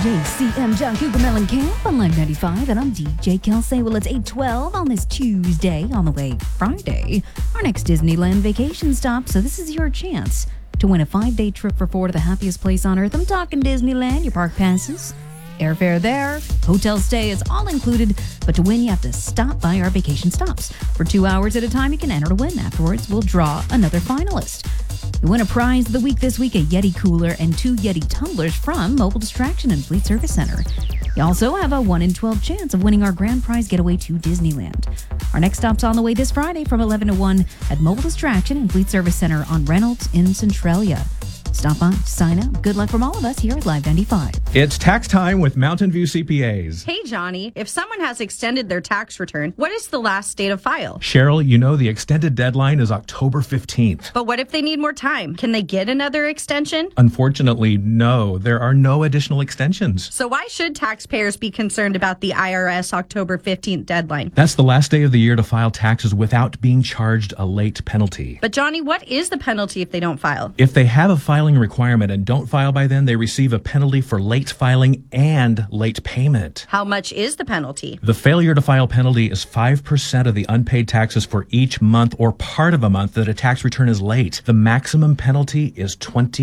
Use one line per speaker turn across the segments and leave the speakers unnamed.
WJCM John Cougar Mellencamp on Live 95, and I'm DJ Kelsey. Well, it's 8:12 on this Tuesday, on the way Friday, our next Disneyland vacation stop. So this is your chance to win a 5-day trip for 4 to the happiest place on earth. I'm talking Disneyland, your park passes, airfare there, hotel stay is all included, but to win you have to stop by our vacation stops. For 2 hours at a time, you can enter to win. Afterwards, we'll draw another finalist. You win a prize of the week this week, a Yeti cooler and 2 Yeti tumblers from Mobile Distraction and Fleet Service Center. You also have a 1 in 12 chance of winning our grand prize getaway to Disneyland. Our next stop's on the way this Friday from 11 to 1 at Mobile Distraction and Fleet Service Center on Reynolds in Centralia. Stop by, sign up. Good luck from all of us here at Live 95.
It's tax time with Mountain View CPAs.
Hey, Johnny, if someone has extended their tax return, what is the last date of file?
Cheryl, you know the extended deadline is October 15th.
But what if they need more time? Can they get another extension?
Unfortunately, no. There are no additional extensions.
So why should taxpayers be concerned about the IRS October 15th deadline?
That's the last day of the year to file taxes without being charged a late penalty.
But, Johnny, what is the penalty if they don't file?
If they have a filing requirement and don't file by then, they receive a penalty for late filing and late payment.
How much is the penalty?
The failure to file penalty is 5% of the unpaid taxes for each month or part of a month that a tax return is late. The maximum penalty is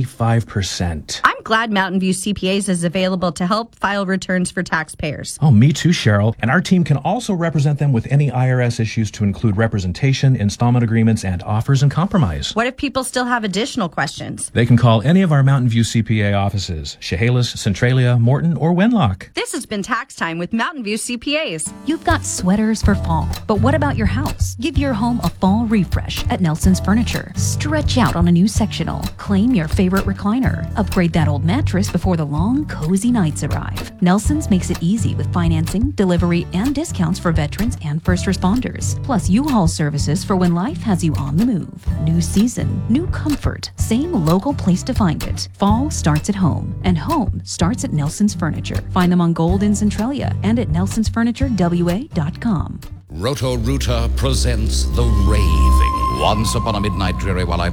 25%.
I'm glad Mountain View CPAs is available to help file returns for taxpayers.
Oh, me too, Cheryl. And our team can also represent them with any IRS issues to include representation, installment agreements, and offers and compromise.
What if people still have additional questions?
They can call any of our Mountain View CPA offices, Chehalis, Centralia, Morton, or Wenlock.
This has been Tax Time with Mountain View CPAs.
You've got sweaters for fall, but what about your house? Give your home a fall refresh at Nelson's Furniture. Stretch out on a new sectional. Claim your favorite recliner. Upgrade that old mattress before the long, cozy nights arrive. Nelson's makes it easy with financing, delivery, and discounts for veterans and first responders. Plus U-Haul services for when life has you on the move. New season, new comfort, same local place to find it. Fall starts at home, and home starts at Nelson's Furniture. Find them on Gold in Centralia and at nelsonsfurniturewa.com.
Roto-Rooter presents The Raving. Once upon a midnight dreary while I